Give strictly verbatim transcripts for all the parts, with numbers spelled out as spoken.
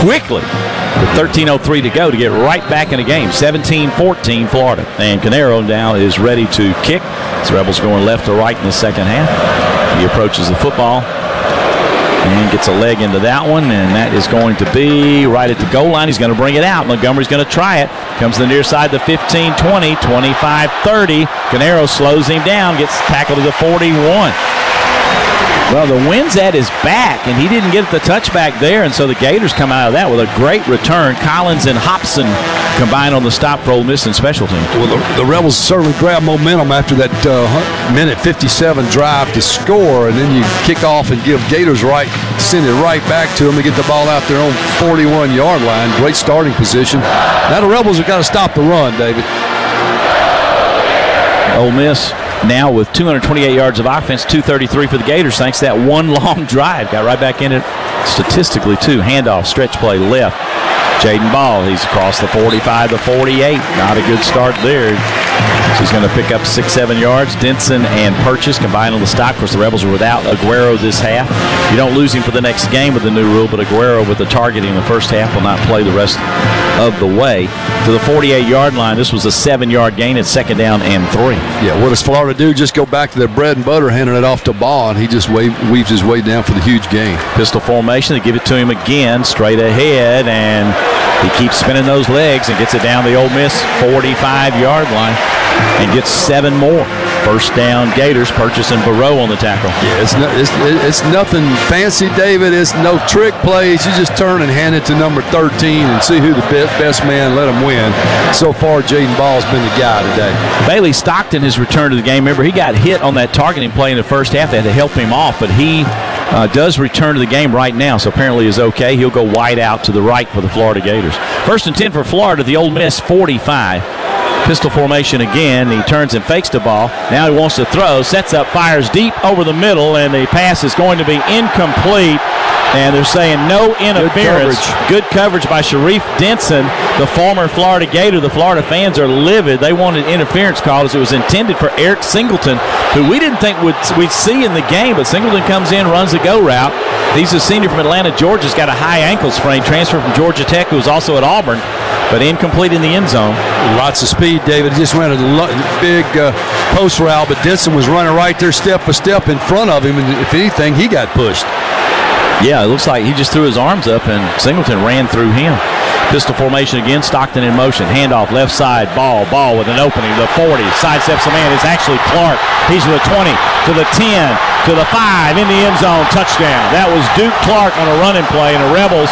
quickly with thirteen oh three to go to get right back in the game. seventeen fourteen Florida. And Canero now is ready to kick. The Rebels going left to right in the second half. He approaches the football and gets a leg into that one, and that is going to be right at the goal line. He's going to bring it out. Montgomery's going to try it. Comes to the near side, the fifteen twenty, twenty-five thirty. Canero slows him down, gets tackled to the forty-one. Well, the wind's at his back, and he didn't get the touchback there, and so the Gators come out of that with a great return. Collins and Hobson combine on the stop for Ole Miss in special teams. Well, the, the Rebels certainly grabbed momentum after that uh, minute fifty-seven drive to score, and then you kick off and give Gators right, send it right back to them to get the ball out there on forty-one-yard line. Great starting position. Now the Rebels have got to stop the run, David. Ole Miss now with two hundred twenty-eight yards of offense, two thirty-three for the Gators, thanks to that one long drive. Got right back in it statistically, too. Handoff, stretch play, left. Jaden Ball, he's across the forty-five to forty-eight. Not a good start there. So he's going to pick up six, seven yards. Denson and Purchase combined on the stop. Of course, the Rebels are without Aguero this half. You don't lose him for the next game with the new rule, but Aguero with the targeting in the first half will not play the rest of the way. To the forty-eight-yard line, this was a seven-yard gain at second down and three. Yeah, what does Florida do? Just go back to their bread and butter, handing it off to Ball, and he just wave, weaves his way down for the huge gain. Pistol formation, they give it to him again, straight ahead, and he keeps spinning those legs and gets it down the Ole Miss forty-five-yard line and gets seven more. First down, Gators. Purchase and Barreau on the tackle. Yeah, it's, no, it's, it's nothing fancy, David. It's no trick plays. You just turn and hand it to number thirteen and see who the best man, let him win. So far, Jaden Ball's been the guy today. Bailey Stockton has returned to the game. Remember, he got hit on that targeting play in the first half. They had to help him off, but he uh, does return to the game right now, so apparently is okay. He'll go wide out to the right for the Florida Gators. First and ten for Florida, the Ole Miss forty-five. Pistol formation again. He turns and fakes the ball. Now he wants to throw, sets up, fires deep over the middle, and the pass is going to be incomplete. And they're saying no interference. Good coverage, Good coverage by Sharif Denson, the former Florida Gator. The Florida fans are livid. They wanted interference called as it was intended for Eric Singleton, who we didn't think would we'd see in the game, but Singleton comes in, runs the go route. He's a senior from Atlanta, Georgia. He's got a high ankle sprain, transfer from Georgia Tech, who was also at Auburn, but incomplete in the end zone. Lots of speed, David. He just ran a big uh, post route, but Denson was running right there step for step in front of him, and if anything, he got pushed. Yeah, it looks like he just threw his arms up, and Singleton ran through him. Pistol formation again, Stockton in motion. Handoff, left side, ball, ball with an opening. The forty, sidesteps the man. It's actually Clark. He's to the twenty, to the ten, to the five, in the end zone, touchdown. That was Duke Clark on a running play, and the Rebels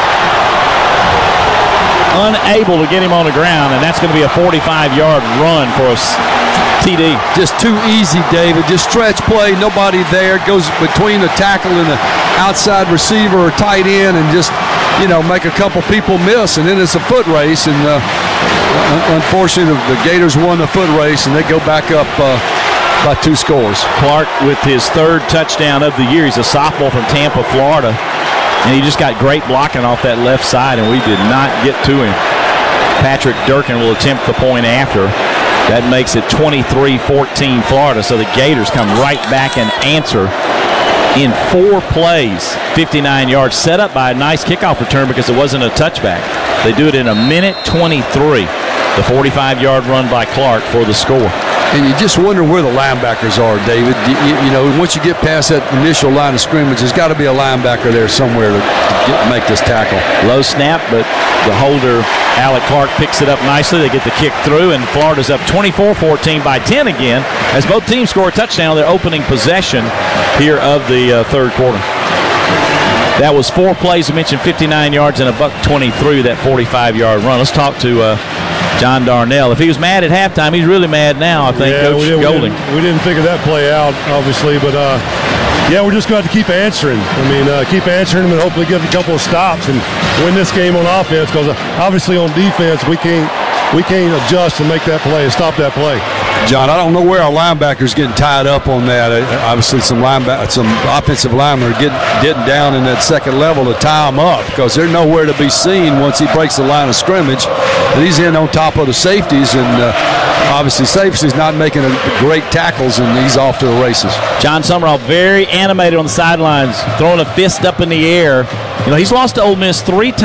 unable to get him on the ground, and that's going to be a forty-five-yard run for a T D. Just too easy, David. Just stretch play, nobody there. Goes between the tackle and the outside receiver or tight end and just, you know, make a couple people miss, and then it's a foot race, and uh, unfortunately the, the Gators won the foot race, and they go back up uh, by two scores. Clark with his third touchdown of the year. He's a sophomore from Tampa, Florida. And he just got great blocking off that left side, and we did not get to him. Patrick Durkin will attempt the point after. That makes it twenty-three fourteen Florida, so the Gators come right back and answer in four plays, fifty-nine yards, set up by a nice kickoff return because it wasn't a touchback. They do it in a minute twenty-three. The forty-five-yard run by Clark for the score. And you just wonder where the linebackers are, David. You, you know, once you get past that initial line of scrimmage, there's got to be a linebacker there somewhere to get, make this tackle. Low snap, but the holder, Alec Clark, picks it up nicely. They get the kick through, and Florida's up twenty-four fourteen by ten again as both teams score a touchdown on their opening possession here of the uh, third quarter. That was four plays. We mentioned fifty-nine yards and a buck twenty-three, that forty-five-yard run. Let's talk to uh, John Darnell. If he was mad at halftime, he's really mad now, I think, yeah, Coach we didn't, Golding. We didn't, we didn't figure that play out, obviously, but, uh, yeah, we're just going to have to keep answering. I mean, uh, keep answering them and hopefully get a couple of stops and win this game on offense, because uh, obviously on defense we can't, we can't adjust and make that play and stop that play. John, I don't know where our linebackers getting tied up on that. Uh, obviously, some linebacker, some offensive linemen are getting, getting down in that second level to tie him up, because they're nowhere to be seen once he breaks the line of scrimmage. And he's in on top of the safeties, and uh, obviously safety's not making a, great tackles, and he's off to the races. John Summerall very animated on the sidelines, throwing a fist up in the air. You know, he's lost to Ole Miss three times.